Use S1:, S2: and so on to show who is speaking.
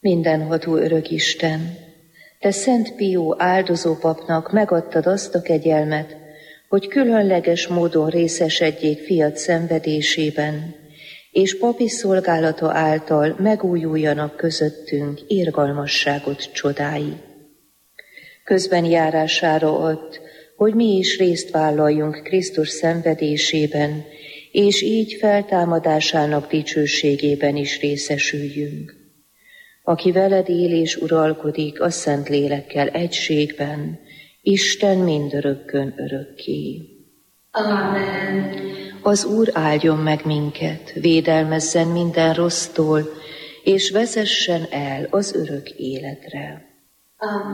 S1: Mindenható örök Isten, Te Szent Pió áldozó papnak megadtad azt a kegyelmet, hogy különleges módon részesedjék fiad szenvedésében, és papi szolgálata által megújuljanak közöttünk irgalmasságot csodái. Közben járására add, hogy mi is részt vállaljunk Krisztus szenvedésében, és így feltámadásának dicsőségében is részesüljünk. Aki veled él és uralkodik a Szentlélekkel egységben, Isten mindörökkön örökké.
S2: Amen.
S1: Az Úr áldjon meg minket, védelmezzen minden rossztól, és vezessen el az örök életre.
S2: Amen.